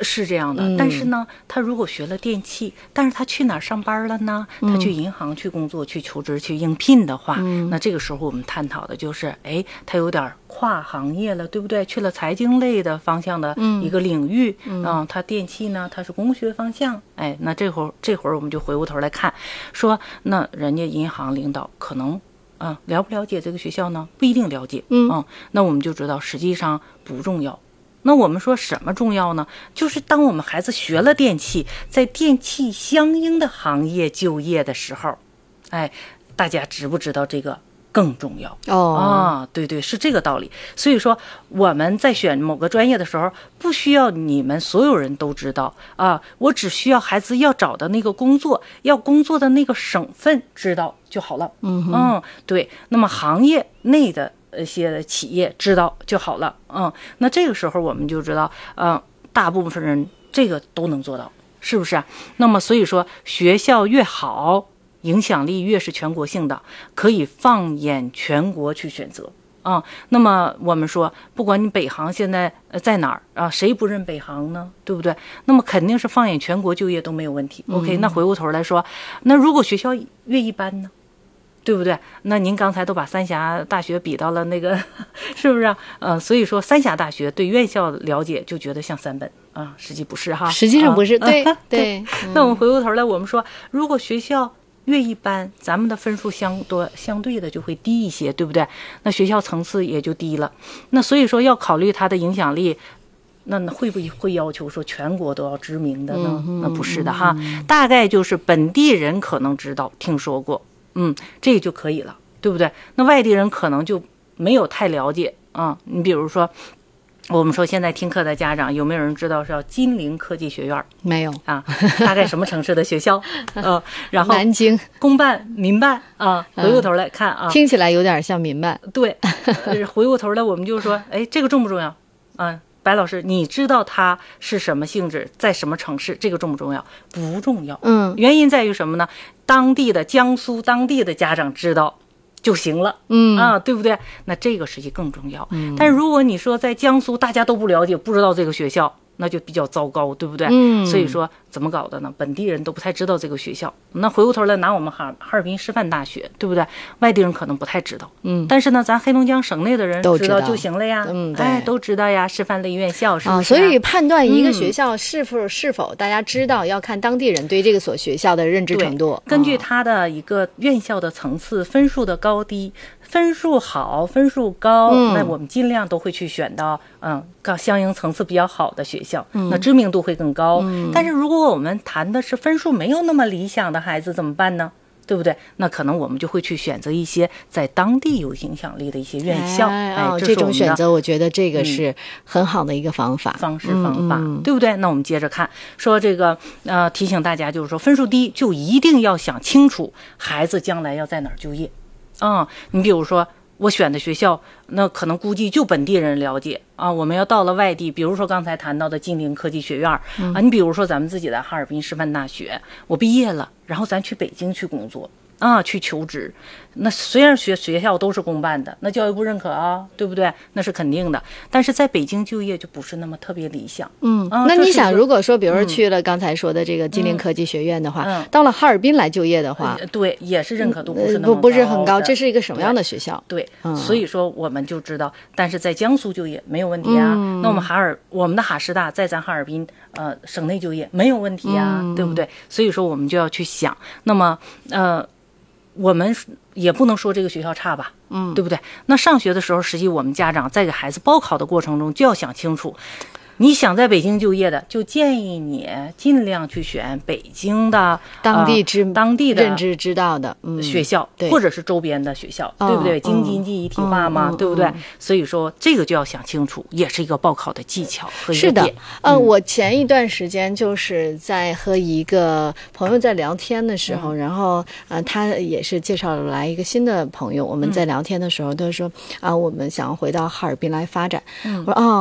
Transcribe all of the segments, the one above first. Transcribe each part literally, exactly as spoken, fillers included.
是这样的、 嗯、 但是呢他如果学了电器，但是他去哪儿上班了呢？他去银行去工作、嗯、去求职去应聘的话、嗯、那这个时候我们探讨的就是哎，他有点跨行业了，对不对？去了财经类的方向的一个领域，嗯，嗯他电器呢他是工学方向，哎，那这会儿这会儿我们就回过头来看说，那人家银行领导可能啊、嗯、了不了解这个学校呢？不一定了解，嗯，嗯那我们就知道实际上不重要。那我们说什么重要呢？就是当我们孩子学了电器，在电器相应的行业就业的时候，哎，大家知不知道这个更重要？ 哦啊，对对，是这个道理。所以说我们在选某个专业的时候，不需要你们所有人都知道啊，我只需要孩子要找的那个工作，要工作的那个省份知道就好了。 嗯嗯，对。那么行业内的一些企业知道就好了，嗯，那这个时候我们就知道，呃，大部分人这个都能做到，是不是啊？那么所以说，学校越好，影响力越是全国性的，可以放眼全国去选择啊、嗯。那么我们说，不管你北航现在在哪儿啊，谁不认北航呢？对不对？那么肯定是放眼全国就业都没有问题。 嗯、 OK， 那回过头来说，那如果学校越一般呢？对不对？那您刚才都把三峡大学比到了那个，是不是啊？呃，所以说三峡大学对院校了解就觉得像三本啊，实际不是哈。 实际上不是， 啊、 对、 啊、 对。 嗯、那我们回过头来，我们说，如果学校越一般，咱们的分数相多相对的就会低一些，对不对？那学校层次也就低了。那所以说要考虑它的影响力。那会不会要求说全国都要知名的呢？ 嗯、 那不是的哈，大概就是本地人可能知道、听说过。嗯，这就可以了，对不对？那外地人可能就没有太了解啊、嗯。你比如说，我们说现在听课的家长有没有人知道是叫金陵科技学院？ 没有啊，大概什么城市的学校？呃，然后南京公办、民办啊。回过头来看啊， 听起来有点像民办。 对，回过头来我们就说，哎，这个重不重要？啊。白老师，你知道它是什么性质，在什么城市？这个重不重要？不重要。 嗯， 原因在于什么呢？当地的江苏当地的家长知道就行了。 嗯啊，对不对？那这个实际更重要。嗯，但是如果你说在江苏大家都不了解，不知道这个学校，那就比较糟糕，对不对？ 嗯， 所以说怎么搞的呢？本地人都不太知道这个学校。那回过头来拿我们哈哈尔滨师范大学，对不对？外地人可能不太知道。 嗯， 但是呢，咱黑龙江省内的人知道就行了呀。 嗯， 哎，都知道呀，师范类院校是不是、啊啊？所以判断一个学校是否、嗯、是否大家知道，要看当地人对这个所学校的认知程度。 根据他的一个院校的层次、分数的高低。分数好，分数高、嗯，那我们尽量都会去选到嗯，相应层次比较好的学校，嗯、那知名度会更高、嗯。但是如果我们谈的是分数没有那么理想的孩子怎么办呢？对不对？那可能我们就会去选择一些在当地有影响力的一些院校。 哎， 哎哦、这, 这种选择，我觉得这个是很好的一个方法、 嗯、方式方法、 嗯， 对不对？那我们接着看，说这个呃，提醒大家就是说，分数低就一定要想清楚孩子将来要在哪儿就业。啊、嗯，你比如说我选的学校，那可能估计就本地人了解啊。我们要到了外地，比如说刚才谈到的金陵科技学院、嗯、啊，你比如说咱们自己的哈尔滨师范大学，我毕业了，然后咱去北京去工作啊，去求职。那虽然学学校都是公办的，那教育部认可啊，对不对？那是肯定的。但是在北京就业就不是那么特别理想。 嗯， 啊、 那你想，如果说，比如说去了刚才说的这个金陵科技学院的话，嗯、到了哈尔滨来就业的话， 呃、对，也是认可度不是那么高、呃、 不不是很高。这是一个什么样的学校？ 对，对嗯、所以说我们就知道，但是在江苏就业没有问题啊。嗯、那我们哈尔，我们的哈师大在咱哈尔滨呃省内就业没有问题啊、嗯，对不对？所以说我们就要去想，那么呃。我们也不能说这个学校差吧，嗯，对不对？那上学的时候，实际我们家长在给孩子报考的过程中就要想清楚，你想在北京就业的，就建议你尽量去选北京的当地知、 呃、当地的认知知道的学校、 嗯， 或者是周边的学校， 哦、 对不对？京津冀一体化嘛， 嗯、 对不对、 嗯？ 所以说这个就要想清楚，也是一个报考的技巧和一个点。 是的，呃、 嗯， 我前一段时间就是在和一个朋友在聊天的时候，嗯、然后呃，他也是介绍来一个新的朋友，我们在聊天的时候，他说啊、呃，我们想要回到哈尔滨来发展。嗯、我说啊。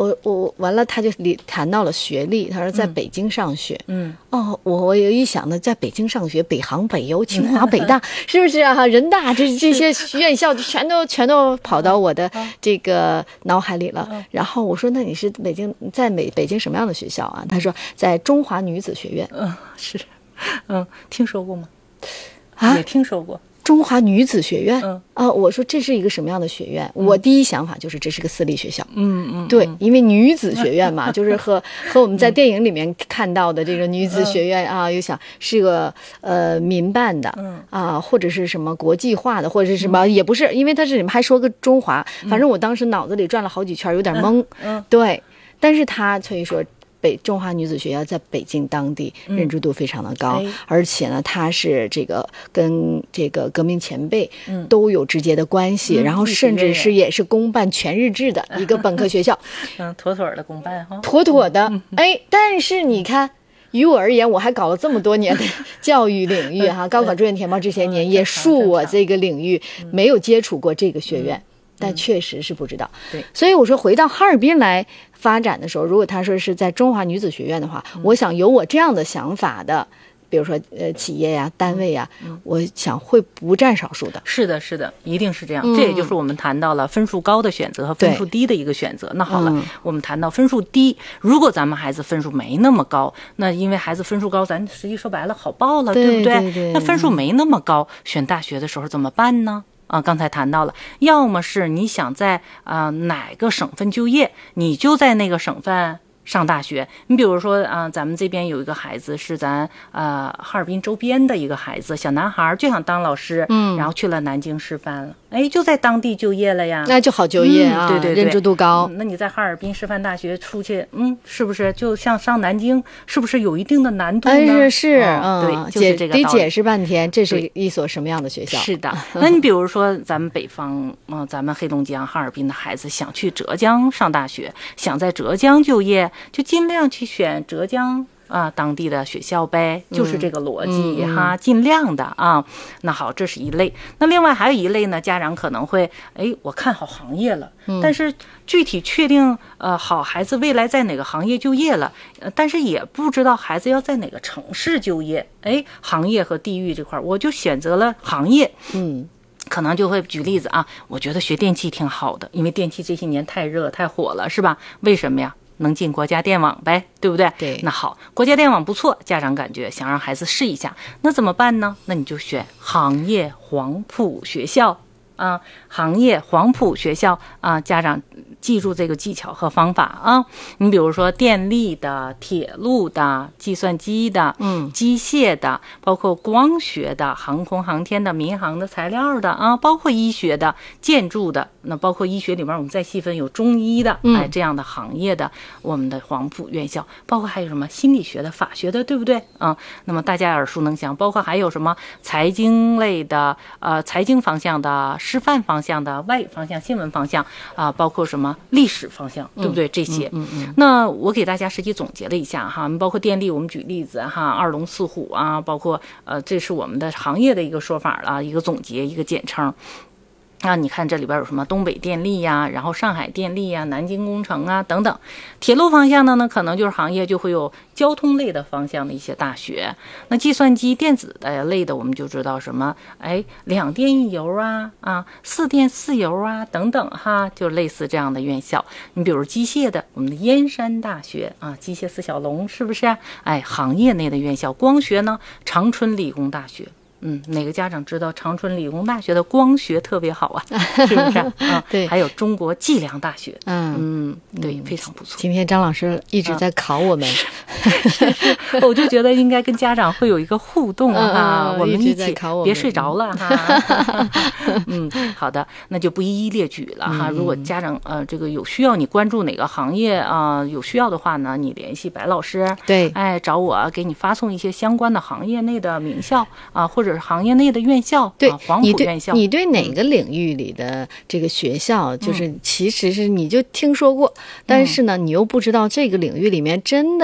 我我完了，他就里谈到了学历，他说在北京上学。 嗯， 哦，我我有一想呢，在北京上学，北航、北邮、清华、北大，是不是啊？人大这这些院校全都全都跑到我的这个脑海里了。然后我说，那你是北京在北北京什么样的学校啊？他说在中华女子学院。 嗯，是，嗯，听说过吗？ 啊， 也听说过。 中华女子学院， 嗯啊，我说这是一个什么样的学院？我第一想法就是这是个私立学校， 嗯嗯， 对，因为女子学院嘛，就是和和我们在电影里面看到的这个女子学院啊，又想是个呃民办的，啊，或者是什么国际化的，或者是什么，也不是，因为它这里面还说个中华，反正我当时脑子里转了好几圈，有点懵， 嗯， 对，但是他所以说。北中华女子学校在北京当地认知度非常的高， 嗯、 而且呢，它是这个跟这个革命前辈都有直接的关系， 嗯、 然后甚至是也是公办全日制的一个本科学校， 嗯，妥妥的公办哈， 妥妥的，嗯、哎，但是你看。于我而言，我还搞了这么多年的教育领域哈，高考志愿填报这些年也恕我这个领域没有接触过这个学院。但确实是不知道， 对， 所以我说回到哈尔滨来发展的时候，如果他说是在中华女子学院的话，嗯、我想有我这样的想法的，比如说呃企业呀、单位呀，嗯、我想会不占少数的。 是的，是的，一定是这样。嗯、这也就是我们谈到了分数高的选择和分数低的一个选择。那好了，嗯、我们谈到分数低，如果咱们孩子分数没那么高，那因为孩子分数高，咱实际说白了好报了， 对, 对不对？ 对, 对那分数没那么高，选大学的时候怎么办呢？啊，刚才谈到了，要么是你想在啊、呃、哪个省份就业，你就在那个省份上大学。你比如说啊、呃，咱们这边有一个孩子是咱呃哈尔滨周边的一个孩子，小男孩就想当老师，嗯，然后去了南京师范了，哎，就在当地就业了呀， 那就好就业啊， 嗯、对对对， 认知度高、 嗯。那你在哈尔滨师范大学出去，嗯，是不是就像上南京，是不是有一定的难度呢？ 哎，是， 嗯，对，就是这个得解释半天，这是一所什么样的学校？ 是的，那你比如说咱们北方，嗯、呃，咱们黑龙江哈尔滨的孩子想去浙江上大学，想在浙江就业，就尽量去选浙江啊、呃、当地的学校呗，就是这个逻辑、嗯、哈，尽量的啊。那好，这是一类。那另外还有一类呢，家长可能会，哎，我看好行业了，嗯、但是具体确定呃好孩子未来在哪个行业就业了，呃，但是也不知道孩子要在哪个城市就业，哎，行业和地域这块，我就选择了行业， 嗯。 可能就会举例子啊，我觉得学电气挺好的，因为电气这些年太热太火了，是吧？为什么呀？能进国家电网呗，对不对？ 对。 那好，国家电网不错，家长感觉想让孩子试一下，那怎么办呢？那你就选行业黄埔学校啊，行业黄埔学校啊，家长记住这个技巧和方法啊。你比如说电力的、铁路的、计算机的、 嗯， 机械的，包括光学的、航空航天的、民航的、材料的啊，包括医学的、建筑的，那包括医学里面我们再细分有中医的，哎，这样的行业的，我们的黄埔院校，包括还有什么心理学的、法学的，对不对啊？那么大家耳熟能详，包括还有什么财经类的，呃，财经方向的、师范方向的、外语方向、新闻方向啊、呃，包括什么历史方向，对不对？这些， 嗯嗯嗯。 那我给大家实际总结了一下哈，包括电力，我们举例子哈，二龙四虎啊，包括呃，这是我们的行业的一个说法了，一个总结，一个简称。啊，你看这里边有什么东北电力呀，然后上海电力呀，南京工程啊等等。铁路方向的呢，可能就是行业就会有交通类的方向的一些大学。那计算机电子的类的，我们就知道什么，哎，两电一油啊，啊，四电四油啊等等哈，就类似这样的院校。你比如机械的，我们的燕山大学啊，机械四小龙是不是啊？哎，行业内的院校。光学呢，长春理工大学。嗯，哪个家长知道长春理工大学的光学特别好啊？是不是啊？ 对， 还有中国计量大学， 嗯嗯，对，嗯、非常不错。 今天张老师一直在考我们， 嗯、我就觉得应该跟家长会有一个互动啊， 嗯、 我们一起考我别睡着了哈。嗯，好的，那就不一一列举了哈。 嗯、 如果家长呃这个有需要，你关注哪个行业啊、呃，有需要的话呢，你联系白老师， 对， 哎，找我给你发送一些相关的行业内的名校啊，或者行业内的院校， 对， 啊、黄埔院校， 你对你对哪个领域里的这个学校，嗯、就是其实是你就听说过，嗯、但是呢，你又不知道这个领域里面真的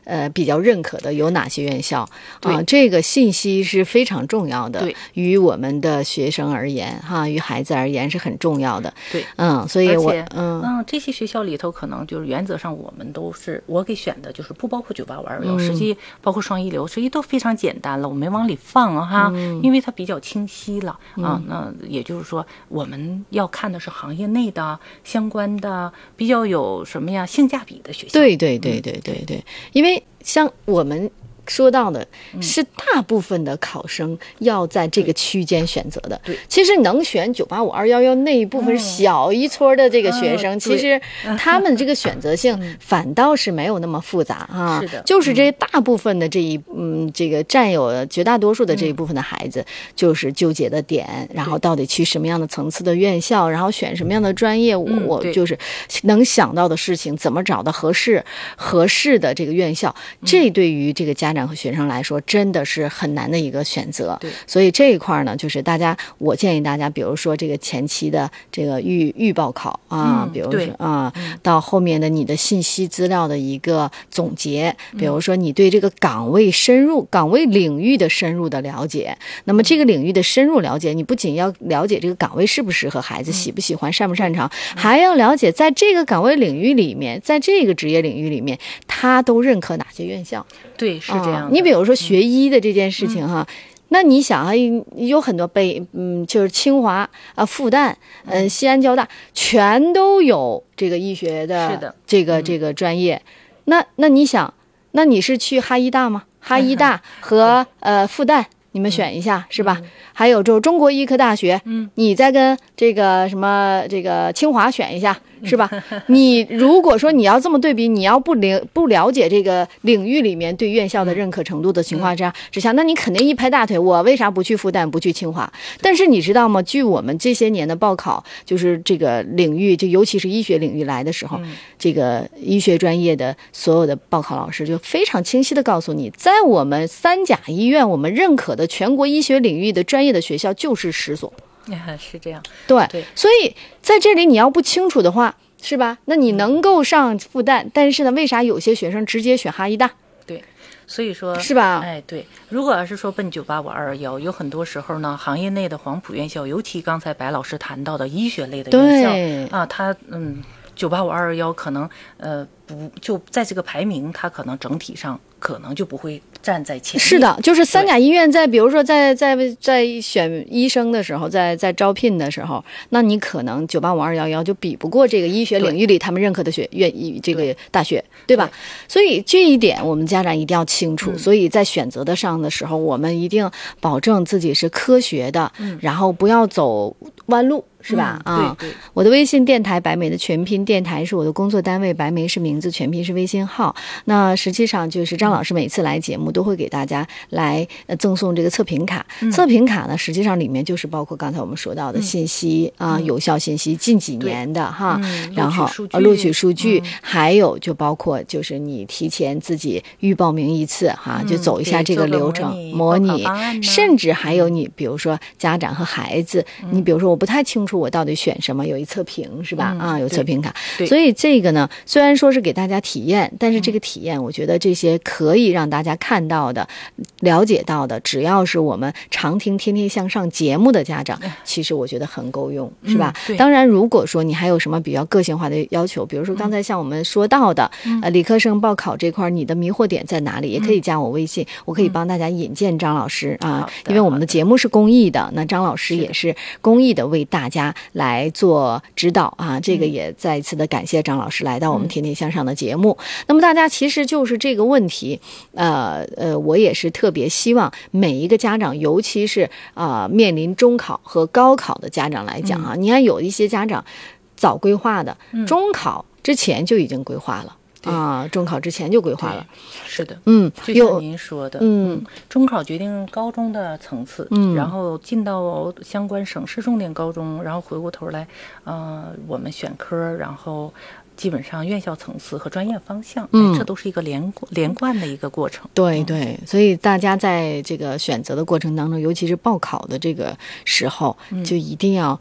呃比较认可的有哪些院校啊、呃？这个信息是非常重要的， 对， 于我们的学生而言，哈，于孩子而言是很重要的。 对， 嗯，所以我嗯嗯，这些学校里头可能就是原则上我们都是我给选的，就是不包括九八五二幺，实际包括双一流，实际都非常简单了，我没往里放啊哈，嗯、因为它比较清晰了、嗯、啊。那也就是说，我们要看的是行业内的相关的比较有什么呀性价比的学校。 对对对对对对，嗯、因为像我们说到的是大部分的考生要在这个区间选择的。 对， 其实能选九八五二幺幺那一部分小一撮的这个学生，嗯、其实他们这个选择性反倒是没有那么复杂啊。 是的， 就是这大部分的这一嗯这个占有绝大多数的这一部分的孩子，就是纠结的点，然后到底去什么样的层次的院校，然后选什么样的专业，我我就是能想到的事情，怎么找到合适合适的这个院校，这对于这个家长和学生来说真的是很难的一个选择。 对， 所以这一块呢，就是大家我建议大家比如说这个前期的这个预预报考啊、嗯、比如说啊、嗯、到后面的你的信息资料的一个总结，比如说你对这个岗位深入岗位领域的深入的了解，那么这个领域的深入了解，你不仅要了解这个岗位适不适合孩子，喜不喜欢，擅不擅长，还要了解在这个岗位领域里面，在这个职业领域里面他都认可哪些院校。 对，是这样的、 嗯、你比如说学医的这件事情哈、嗯、那你想啊，有很多北嗯就是清华啊、复旦嗯、呃、西安交大全都有这个医学的这个这个专业、嗯、那那你想，那你是去哈医大吗？哈医大和呃复旦你们选一下、嗯、是吧、嗯、还有就中国医科大学，嗯，你再跟这个什么这个清华选一下是吧？你如果说你要这么对比，你要不了不了解这个领域里面对院校的认可程度的情况下之下，那你肯定一拍大腿，我为啥不去复旦不去清华？但是你知道吗？据我们这些年的报考，就是这个领域，就尤其是医学领域来的时候，嗯、这个医学专业的所有的报考老师就非常清晰的告诉你，在我们三甲医院，我们认可的全国医学领域的专业的学校就是十所。 是这样， 对, 对， 所以在这里你要不清楚的话，是吧？那你能够上复旦，嗯、但是呢，为啥有些学生直接选哈医大？ 对，所以说是吧？ 哎，对，如果要是说奔九八五二幺，有很多时候呢，行业内的黄埔院校，尤其刚才白老师谈到的医学类的院校啊，它嗯，九八五二幺可能呃不就在这个排名，它可能整体上可能就不会站在前面。 是的，就是三甲医院在比如说在在在选医生的时候，在在招聘的时候，那你可能九八五二幺幺就比不过这个医学领域里他们认可的学院这个大学， 对, 对吧？对，所以这一点我们家长一定要清楚。嗯、所以在选择的上的时候，我们一定保证自己是科学的，嗯、然后不要走弯路。是吧？ 嗯、 啊， 对对， 我的微信电台白梅的全拼，电台是我的工作单位，白梅是名字，全拼是微信号。那实际上就是张老师每次来节目都会给大家来呃赠送这个测评卡。嗯、测评卡呢，实际上里面就是包括刚才我们说到的信息、嗯、啊，有效信息，近几年的哈， 嗯、 然后录录取数据， 嗯、 还有就包括就是你提前自己预报名一次哈，嗯、就走一下这个流程，模拟，甚至还有你比如说家长和孩子，嗯、你比如说我不太清楚我到底选什么，有一测评是吧？嗯、啊，有测评卡，所以这个呢，虽然说是给大家体验，但是这个体验，我觉得这些可以让大家看到的、了解到的，只要是我们常听《天天向上》节目的家长，其实我觉得很够用，是吧？ 嗯、 当然，如果说你还有什么比较个性化的要求，比如说刚才像我们说到的，嗯、呃，理科生报考这块，你的迷惑点在哪里？也可以加我微信，嗯、我可以帮大家引荐张老师、嗯、啊，因为我们的节目是公益的，那张老师也是公益的为大家来做指导啊，这个也再一次的感谢张老师来到我们天天向上的节目。嗯、那么大家其实就是这个问题，呃呃，我也是特别希望每一个家长，尤其是啊、呃、面临中考和高考的家长来讲啊，嗯、你看有一些家长早规划的，嗯、中考之前就已经规划了。啊，中考之前就规划了， 是的， 嗯， 就像您说的， 嗯， 中考决定高中的层次， 嗯， 然后进到相关省市重点高中，然后回过头来，呃，我们选科，然后基本上院校层次和专业方向，嗯，这都是一个连连贯的一个过程。 对对，所以大家在这个选择的过程当中，尤其是报考的这个时候，嗯、就一定要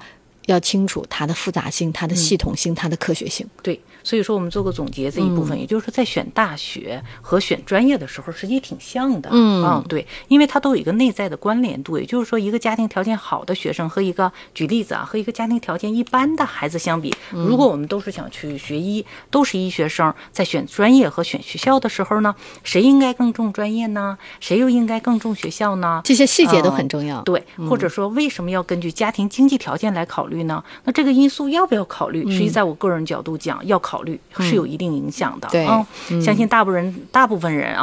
要清楚它的复杂性、它的系统性、它的科学性。 对，所以说我们做个总结这一部分，嗯、也就是说在选大学和选专业的时候，实际挺像的。 嗯嗯，对，因为它都有一个内在的关联度。也就是说，一个家庭条件好的学生和一个举例子啊，和一个家庭条件一般的孩子相比，嗯、如果我们都是想去学医，都是医学生，在选专业和选学校的时候呢，谁应该更重专业呢？谁又应该更重学校呢？ 这些细节都很重要。 嗯、对，或者说为什么要根据家庭经济条件来考虑呢？那这个因素要不要考虑？实际在我个人角度讲，要考虑是有一定影响的。 对、 嗯，相信大部分人大部分人啊。